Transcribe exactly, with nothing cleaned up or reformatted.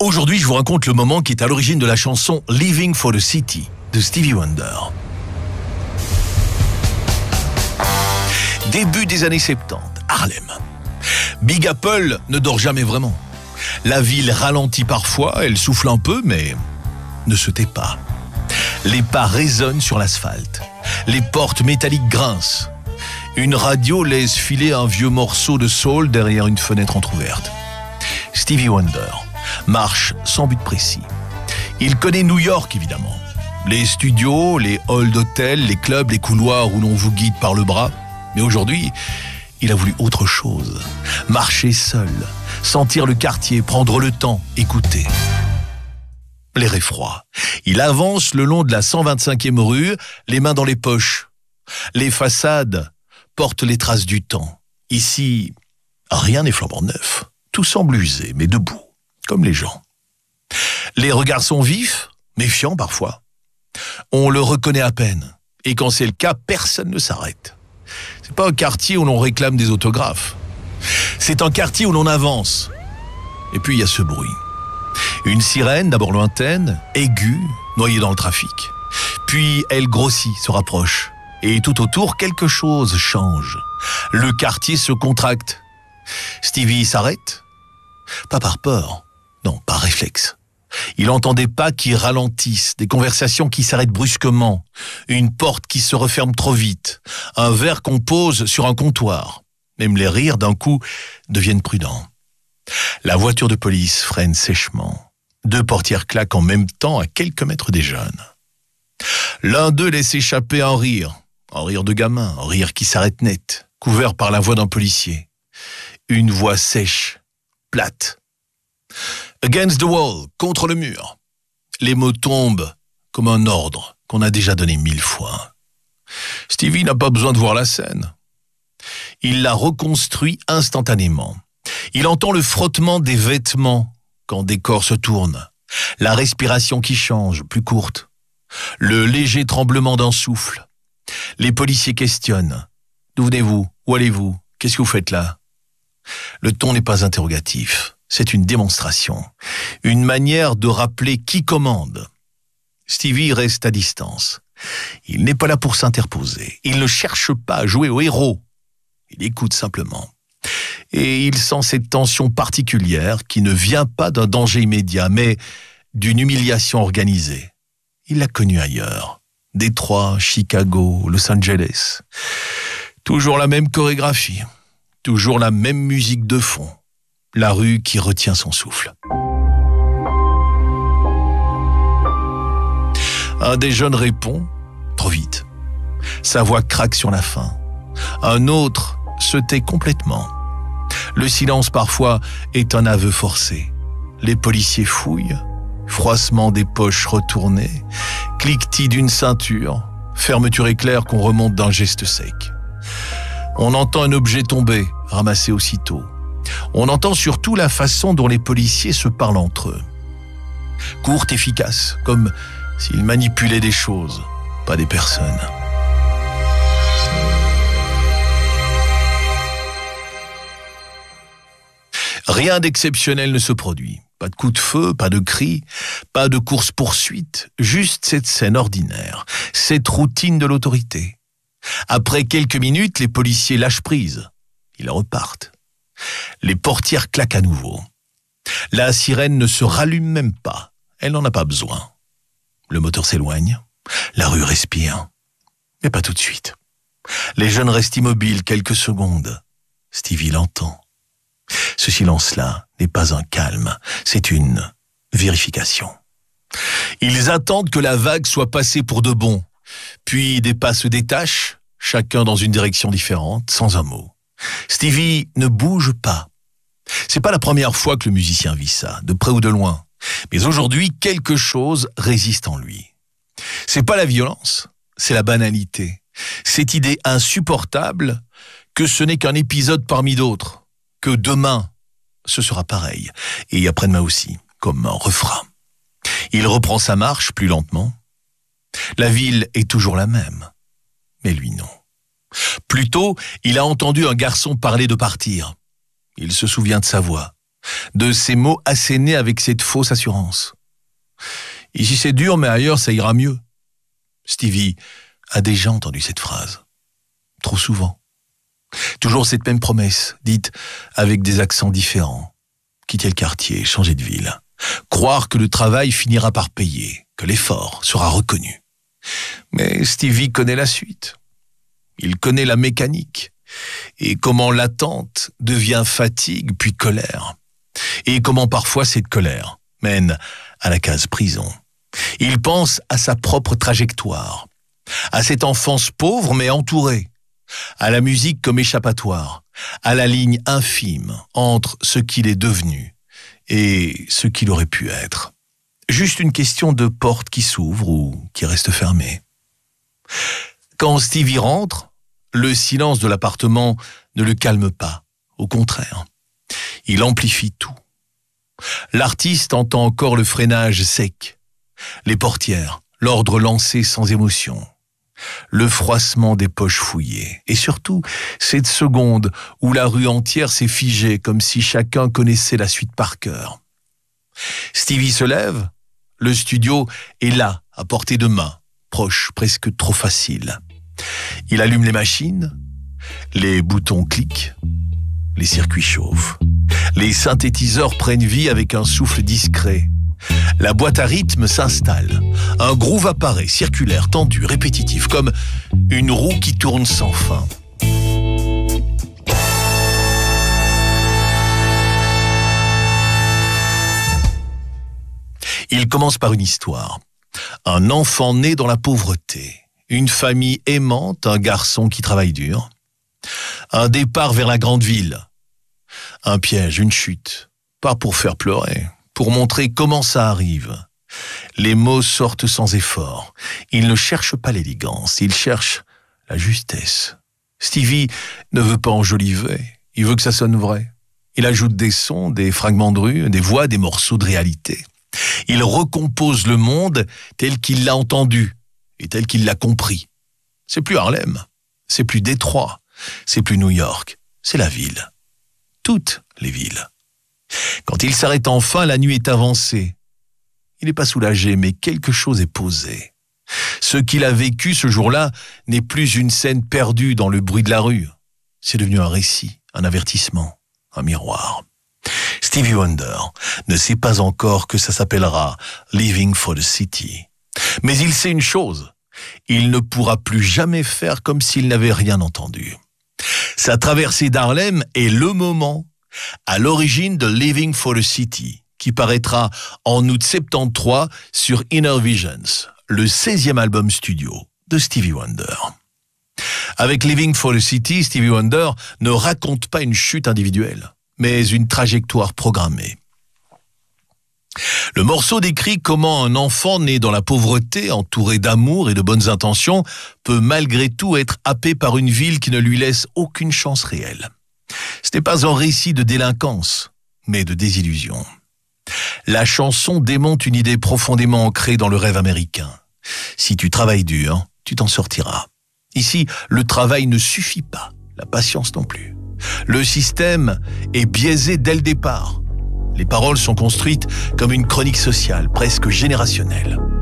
Aujourd'hui, je vous raconte le moment qui est à l'origine de la chanson Living for the City de Stevie Wonder. Début des années soixante-dix, Harlem. Big Apple ne dort jamais vraiment. La ville ralentit parfois, elle souffle un peu, mais ne se tait pas. Les pas résonnent sur l'asphalte. Les portes métalliques grincent. Une radio laisse filer un vieux morceau de soul derrière une fenêtre entrouverte. Stevie Wonder marche sans but précis. Il connaît New York, évidemment. Les studios, les halls d'hôtel, les clubs, les couloirs où l'on vous guide par le bras. Mais aujourd'hui, il a voulu autre chose. Marcher seul, sentir le quartier, prendre le temps, écouter. L'air est froid. Il avance le long de la cent vingt-cinquième rue, les mains dans les poches. Les façades portent les traces du temps. Ici, rien n'est flambant neuf. Tout semble usé, mais debout, comme les gens. Les regards sont vifs, méfiants parfois. On le reconnaît à peine. Et quand c'est le cas, personne ne s'arrête. C'est pas un quartier où l'on réclame des autographes. C'est un quartier où l'on avance. Et puis il y a ce bruit. Une sirène, d'abord lointaine, aiguë, noyée dans le trafic. Puis elle grossit, se rapproche. Et tout autour, quelque chose change. Le quartier se contracte. Stevie s'arrête. Pas par peur, non, par réflexe. Il entend des pas qui ralentissent, des conversations qui s'arrêtent brusquement, une porte qui se referme trop vite, un verre qu'on pose sur un comptoir. Même les rires, d'un coup, deviennent prudents. La voiture de police freine sèchement. Deux portières claquent en même temps à quelques mètres des jeunes. L'un d'eux laisse échapper un rire, un rire de gamin, un rire qui s'arrête net, couvert par la voix d'un policier. Une voix sèche, plate. Against the wall, contre le mur. Les mots tombent comme un ordre qu'on a déjà donné mille fois. Stevie n'a pas besoin de voir la scène. Il la reconstruit instantanément. Il entend le frottement des vêtements quand des corps se tournent, la respiration qui change, plus courte, le léger tremblement d'un souffle. Les policiers questionnent. D'où venez-vous? Où allez-vous? Qu'est-ce que vous faites là? Le ton n'est pas interrogatif, c'est une démonstration, une manière de rappeler qui commande. Stevie reste à distance. Il n'est pas là pour s'interposer. Il ne cherche pas à jouer au héros. Il écoute simplement. Et il sent cette tension particulière qui ne vient pas d'un danger immédiat, mais d'une humiliation organisée. Il l'a connue ailleurs. Détroit, Chicago, Los Angeles. Toujours la même chorégraphie. Toujours la même musique de fond. La rue qui retient son souffle. Un des jeunes répond, trop vite. Sa voix craque sur la fin. Un autre se tait complètement. Le silence parfois est un aveu forcé. Les policiers fouillent, froissement des poches retournées, cliquetis d'une ceinture, fermeture éclair qu'on remonte d'un geste sec. On entend un objet tomber, ramassé aussitôt. On entend surtout la façon dont les policiers se parlent entre eux. Courte, efficace, comme s'ils manipulaient des choses, pas des personnes. Rien d'exceptionnel ne se produit. Pas de coup de feu, pas de cris, pas de course-poursuite, juste cette scène ordinaire, cette routine de l'autorité. Après quelques minutes, les policiers lâchent prise. Ils repartent. Les portières claquent à nouveau. La sirène ne se rallume même pas. Elle n'en a pas besoin. Le moteur s'éloigne. La rue respire. Mais pas tout de suite. Les jeunes restent immobiles quelques secondes. Stevie l'entend. Ce silence-là n'est pas un calme, c'est une vérification. Ils attendent que la vague soit passée pour de bon. Puis des pas se détachent, chacun dans une direction différente, sans un mot. Stevie ne bouge pas. C'est pas la première fois que le musicien vit ça, de près ou de loin. Mais aujourd'hui, quelque chose résiste en lui. C'est pas la violence, c'est la banalité. Cette idée insupportable que ce n'est qu'un épisode parmi d'autres. Que demain, ce sera pareil. Et après-demain aussi, comme un refrain. Il reprend sa marche plus lentement. La ville est toujours la même. Mais lui, non. Plus tôt, il a entendu un garçon parler de partir. Il se souvient de sa voix. de ces mots assénés avec cette fausse assurance. Ici c'est dur, mais ailleurs ça ira mieux. Stevie a déjà entendu cette phrase. Trop souvent. Toujours cette même promesse, dite avec des accents différents. Quitter le quartier, changer de ville. Croire que le travail finira par payer, que l'effort sera reconnu. Mais Stevie connaît la suite. Il connaît la mécanique. Et comment l'attente devient fatigue puis colère. Et comment parfois cette colère mène à la case prison. Il pense à sa propre trajectoire, à cette enfance pauvre mais entourée, à la musique comme échappatoire, à la ligne infime entre ce qu'il est devenu et ce qu'il aurait pu être. Juste une question de porte qui s'ouvre ou qui reste fermée. Quand Stevie rentre, le silence de l'appartement ne le calme pas, au contraire. Il amplifie tout. L'artiste entend encore le freinage sec, les portières, l'ordre lancé sans émotion, le froissement des poches fouillées, et surtout cette seconde où la rue entière s'est figée comme si chacun connaissait la suite par cœur. Stevie se lève, le studio est là, à portée de main, proche, presque trop facile. Il allume les machines, les boutons cliquent, les circuits chauffent. Les synthétiseurs prennent vie avec un souffle discret. La boîte à rythme s'installe. Un groove apparaît, circulaire, tendu, répétitif, comme une roue qui tourne sans fin. Il commence par une histoire. Un enfant né dans la pauvreté. Une famille aimante, un garçon qui travaille dur. Un départ vers la grande ville. Un piège, une chute. Pas pour faire pleurer, pour montrer comment ça arrive. Les mots sortent sans effort. Il ne cherche pas l'élégance, il cherche la justesse. Stevie ne veut pas enjoliver, il veut que ça sonne vrai. Il ajoute des sons, des fragments de rue, des voix, des morceaux de réalité. Il recompose le monde tel qu'il l'a entendu et tel qu'il l'a compris. C'est plus Harlem, c'est plus Détroit, c'est plus New York, c'est la ville. Toutes les villes. Quand il s'arrête enfin, la nuit est avancée. Il n'est pas soulagé, mais quelque chose est posé. Ce qu'il a vécu ce jour-là n'est plus une scène perdue dans le bruit de la rue. C'est devenu un récit, un avertissement, un miroir. Stevie Wonder ne sait pas encore que ça s'appellera « Living for the City ». Mais il sait une chose, il ne pourra plus jamais faire comme s'il n'avait rien entendu. Sa traversée d'Harlem est le moment à l'origine de Living for the City, qui paraîtra en août soixante-treize sur Inner Visions, le seizième album studio de Stevie Wonder. Avec Living for the City, Stevie Wonder ne raconte pas une chute individuelle, mais une trajectoire programmée. Le morceau décrit comment un enfant né dans la pauvreté, entouré d'amour et de bonnes intentions, peut malgré tout être happé par une ville qui ne lui laisse aucune chance réelle. Ce n'est pas un récit de délinquance, mais de désillusion. La chanson démonte une idée profondément ancrée dans le rêve américain. Si tu travailles dur, tu t'en sortiras. Ici, le travail ne suffit pas, la patience non plus. Le système est biaisé dès le départ. Les paroles sont construites comme une chronique sociale, presque générationnelle.